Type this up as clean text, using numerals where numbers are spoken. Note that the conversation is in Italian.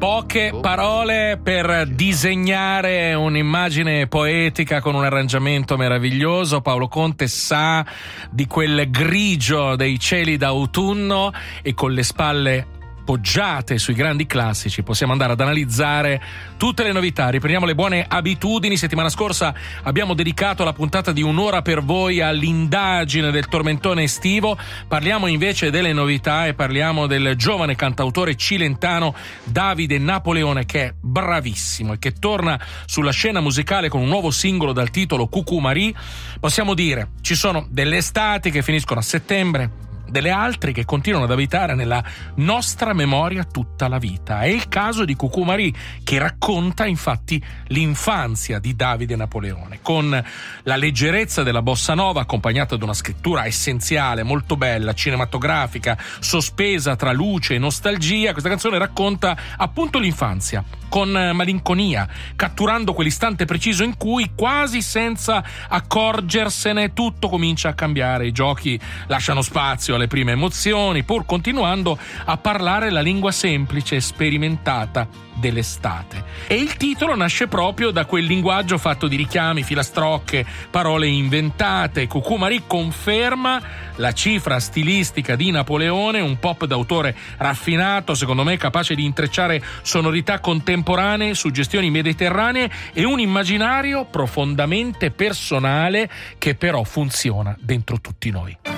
Poche parole per disegnare un'immagine poetica con un arrangiamento meraviglioso. Paolo Conte sa di quel grigio dei cieli d'autunno e con le spalle poggiate sui grandi classici possiamo andare ad analizzare tutte le novità. Riprendiamo le buone abitudini. Settimana scorsa abbiamo dedicato la puntata di Un'ora per voi all'indagine del tormentone estivo. Parliamo invece delle novità e parliamo del giovane cantautore cilentano Davide Napoleone, che è bravissimo e che torna sulla scena musicale con un nuovo singolo dal titolo Cucù Marie. Possiamo dire, ci sono delle estati che finiscono a settembre, delle altre che continuano ad abitare nella nostra memoria tutta la vita. È il caso di Cucù Marie, che racconta infatti l'infanzia di Davide Napoleone, con la leggerezza della bossa nova accompagnata da una scrittura essenziale, molto bella, cinematografica, sospesa tra luce e nostalgia. Questa canzone racconta appunto l'infanzia con malinconia, catturando quell'istante preciso in cui, quasi senza accorgersene, tutto comincia a cambiare. I giochi lasciano spazio alle prime emozioni, pur continuando a parlare la lingua semplice e sperimentata dell'estate. E il titolo nasce proprio da quel linguaggio fatto di richiami, filastrocche, parole inventate. Cucù Marie conferma la cifra stilistica di Napoleone, un pop d'autore raffinato, secondo me capace di intrecciare sonorità contemporanee, suggestioni mediterranee e un immaginario profondamente personale che però funziona dentro tutti noi.